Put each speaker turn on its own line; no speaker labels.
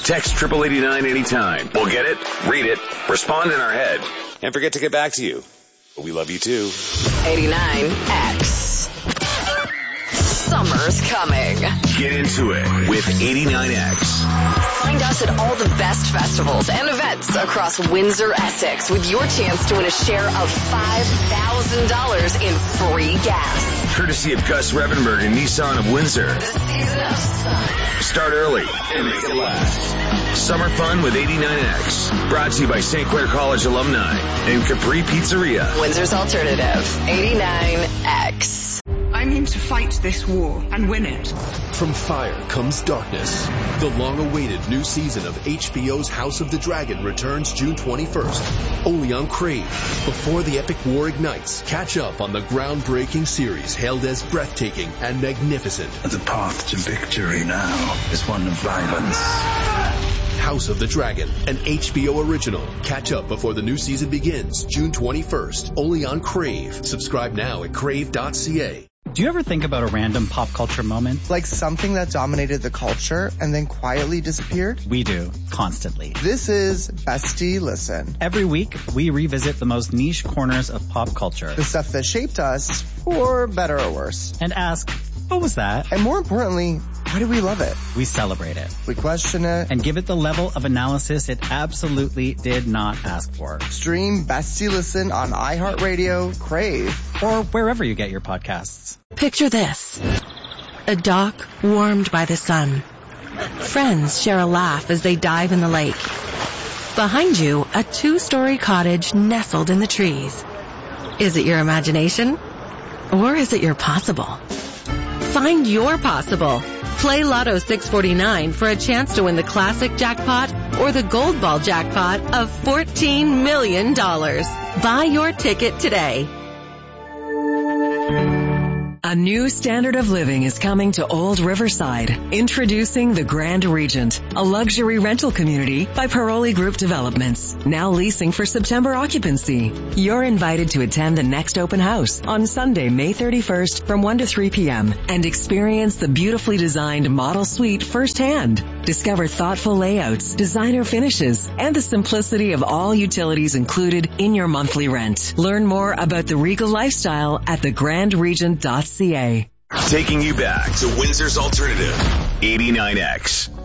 Text 8889 anytime. We'll get it, read it, respond in our head, and forget to get back to you. But we love you too.
89X. Summer's coming.
Get into it with 89X.
Find us at all the best festivals and events across Windsor, Essex, with your chance to win a share of $5,000 in free gas.
Courtesy of Gus Revenberg and Nissan of Windsor.
The season of sun.
Start early and make it last. Summer fun with 89X. Brought to you by St. Clair College alumni and Capri Pizzeria.
Windsor's Alternative. 89X.
I'm in to fight this war and win it.
From fire comes darkness. The long-awaited new season of HBO's House of the Dragon returns June 21st, only on Crave. Before the epic war ignites, catch up on the groundbreaking series hailed as breathtaking and magnificent.
The path to victory now is one of violence.
House of the Dragon, an HBO original. Catch up before the new season begins June 21st, only on Crave. Subscribe now at crave.ca.
Do you ever think about a random pop culture moment?
Like something that dominated the culture and then quietly disappeared?
We do, constantly.
This is Bestie Listen.
Every week, we revisit the most niche corners of pop culture.
The stuff that shaped us, for better or worse.
And ask, what was that?
And more importantly, why do we love it?
We celebrate it.
We question it.
And give it the level of analysis it absolutely did not ask for.
Stream Bestie Listen on iHeartRadio, Crave,
or wherever you get your podcasts.
Picture this. A dock warmed by the sun. Friends share a laugh as they dive in the lake. Behind you, a 2-story cottage nestled in the trees. Is it your imagination? Or is it your possible? Find your possible. Play Lotto 649 for a chance to win the classic jackpot or the gold ball jackpot of $14 million. Buy your ticket today.
A new standard of living is coming to Old Riverside. Introducing the Grand Regent, a luxury rental community by Paroli Group Developments. Now leasing for September occupancy. You're invited to attend the next open house on Sunday, May 31st from 1 to 3 p.m. and experience the beautifully designed model suite firsthand. Discover thoughtful layouts, designer finishes, and the simplicity of all utilities included in your monthly rent. Learn more about the Regal lifestyle at thegrandregent.ca.
Taking you back to Windsor's Alternative, 89X.